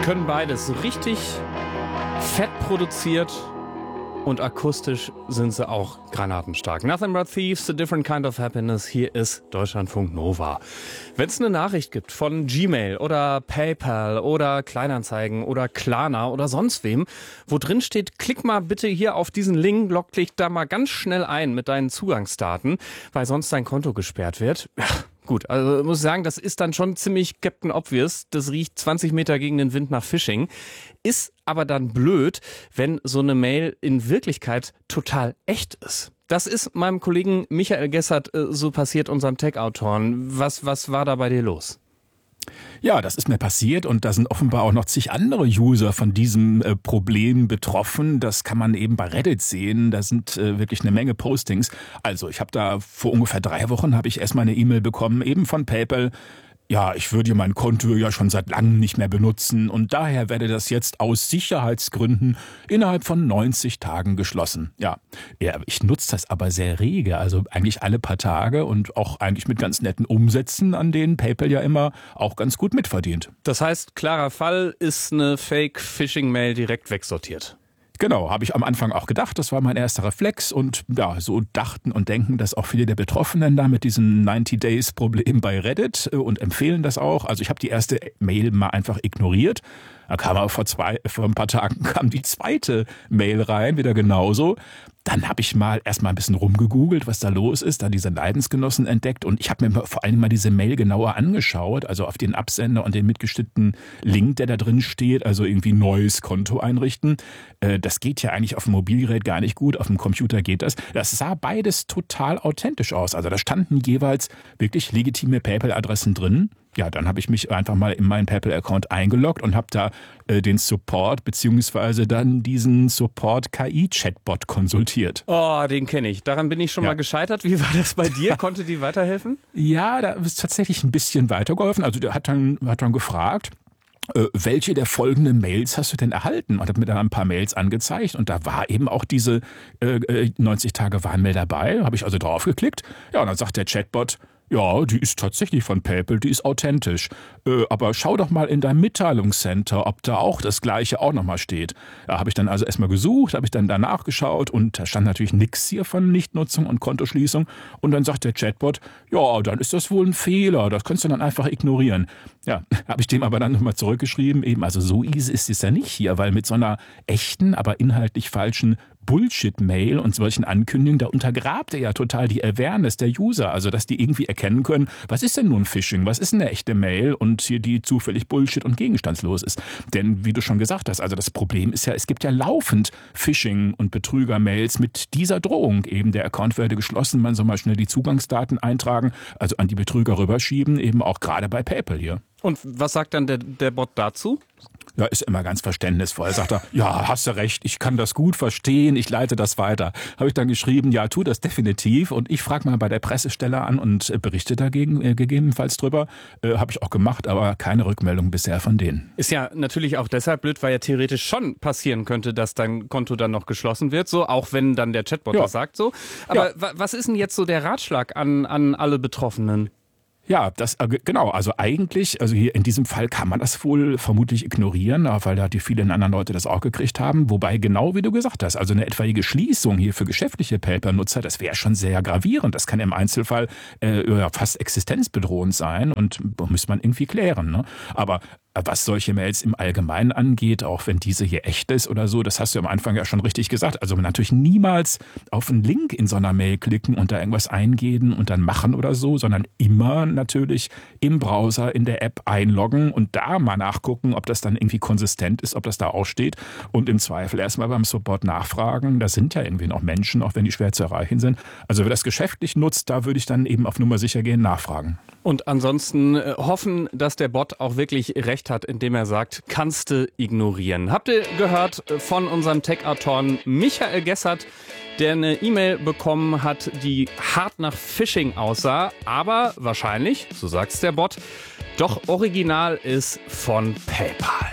können beides. So richtig fett produziert und akustisch sind sie auch granatenstark. Nothing but thieves, a different kind of happiness. Hier ist Deutschlandfunk Nova. Wenn es eine Nachricht gibt von Gmail oder PayPal oder Kleinanzeigen oder Klarna oder sonst wem, wo drin steht, klick mal bitte hier auf diesen Link, log dich da mal ganz schnell ein mit deinen Zugangsdaten, weil sonst dein Konto gesperrt wird. Ja, gut, also muss ich sagen, das ist dann schon ziemlich Captain Obvious. Das riecht 20 Meter gegen den Wind nach Phishing. Ist aber dann blöd, wenn so eine Mail in Wirklichkeit total echt ist. Das ist meinem Kollegen Michael Gessert so passiert, unserem Tech-Autoren. Was war da bei dir los? Ja, das ist mir passiert und da sind offenbar auch noch zig andere User von diesem Problem betroffen. Das kann man eben bei Reddit sehen. Da sind wirklich eine Menge Postings. Also ich habe da vor ungefähr 3 Wochen habe ich erstmal eine E-Mail bekommen, eben von PayPal. Ja, ich würde mein Konto ja schon seit langem nicht mehr benutzen und daher werde das jetzt aus Sicherheitsgründen innerhalb von 90 Tagen geschlossen. Ja, ich nutze das aber sehr rege, also eigentlich alle paar Tage und auch eigentlich mit ganz netten Umsätzen, an denen PayPal ja immer auch ganz gut mitverdient. Das heißt, klarer Fall, ist eine Fake-Phishing-Mail direkt wegsortiert. Genau, habe ich am Anfang auch gedacht. Das war mein erster Reflex. Und ja, so dachten und denken das auch viele der Betroffenen da mit diesem 90-Days-Problem bei Reddit und empfehlen das auch. Also ich habe die erste Mail mal einfach ignoriert. Da kam aber vor ein paar Tagen kam die zweite Mail rein, wieder genauso. Dann habe ich erstmal ein bisschen rumgegoogelt, was da los ist, da diese Leidensgenossen entdeckt und ich habe mir vor allem mal diese Mail genauer angeschaut, also auf den Absender und den mitgestippten Link, der da drin steht, also irgendwie neues Konto einrichten. Das geht ja eigentlich auf dem Mobilgerät gar nicht gut, auf dem Computer geht das. Das sah beides total authentisch aus, also da standen jeweils wirklich legitime PayPal-Adressen drin. Ja, dann habe ich mich einfach mal in meinen PayPal-Account eingeloggt und habe da den Support beziehungsweise dann diesen Support-KI-Chatbot konsultiert. Oh, den kenne ich. Daran bin ich schon mal gescheitert. Wie war das bei dir? Konnte die weiterhelfen? Ja, da ist tatsächlich ein bisschen weitergeholfen. Also der hat dann gefragt, welche der folgenden Mails hast du denn erhalten? Und hat mir dann ein paar Mails angezeigt und da war eben auch diese 90-Tage-Warnmail dabei. Habe ich also draufgeklickt. Ja, und dann sagt der Chatbot, ja, die ist tatsächlich von PayPal, die ist authentisch. Aber schau doch mal in dein Mitteilungscenter, ob da auch das Gleiche auch nochmal steht. Da habe ich dann also erstmal gesucht, habe ich dann danach geschaut und da stand natürlich nichts hier von Nichtnutzung und Kontoschließung. Und dann sagt der Chatbot, ja, dann ist das wohl ein Fehler, das kannst du dann einfach ignorieren. Ja, habe ich dem aber dann nochmal zurückgeschrieben, eben, also so easy ist es ja nicht hier, weil mit so einer echten, aber inhaltlich falschen Bullshit-Mail und solchen Ankündigungen, da untergrabt er ja total die Awareness der User, also dass die irgendwie erkennen können, was ist denn nun Phishing, was ist eine echte Mail und hier die zufällig Bullshit und gegenstandslos ist. Denn wie du schon gesagt hast, also das Problem ist ja, es gibt ja laufend Phishing- und Betrüger-Mails mit dieser Drohung eben, der Account werde geschlossen, man soll mal schnell die Zugangsdaten eintragen, also an die Betrüger rüberschieben, eben auch gerade bei PayPal hier. Und was sagt dann der Bot dazu? Ja, ist immer ganz verständnisvoll. Sagt er, ja, hast du recht, ich kann das gut verstehen, ich leite das weiter. Habe ich dann geschrieben, ja, tu das definitiv und ich frage mal bei der Pressestelle an und berichte dagegen gegebenenfalls drüber. Habe ich auch gemacht, aber keine Rückmeldung bisher von denen. Ist ja natürlich auch deshalb blöd, weil ja theoretisch schon passieren könnte, dass dein Konto dann noch geschlossen wird, so, auch wenn dann der Chatbot das sagt so. Aber was ist denn jetzt so der Ratschlag an alle Betroffenen? Ja, genau. Also eigentlich, also hier in diesem Fall kann man das wohl vermutlich ignorieren, weil da die vielen anderen Leute das auch gekriegt haben. Wobei genau wie du gesagt hast, also eine etwaige Schließung hier für geschäftliche PayPal-Nutzer, das wäre schon sehr gravierend. Das kann im Einzelfall fast existenzbedrohend sein und muss man irgendwie klären. Ne? Aber was solche Mails im Allgemeinen angeht, auch wenn diese hier echt ist oder so, das hast du am Anfang ja schon richtig gesagt. Also natürlich niemals auf einen Link in so einer Mail klicken und da irgendwas eingeben und dann machen oder so, sondern immer natürlich im Browser, in der App einloggen und da mal nachgucken, ob das dann irgendwie konsistent ist, ob das da auch steht und im Zweifel erstmal beim Support nachfragen. Da sind ja irgendwie noch Menschen, auch wenn die schwer zu erreichen sind. Also wer das geschäftlich nutzt, da würde ich dann eben auf Nummer sicher gehen, nachfragen. Und ansonsten hoffen, dass der Bot auch wirklich recht hat, indem er sagt, kannst du ignorieren. Habt ihr gehört von unserem Tech-Autoren Michael Gessert, der eine E-Mail bekommen hat, die hart nach Phishing aussah, aber wahrscheinlich, so sagt's der Bot, doch original ist von PayPal.